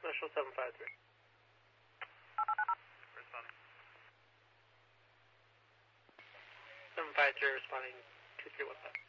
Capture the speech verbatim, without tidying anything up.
Special seven five three. Responding. seven five three responding two three one five.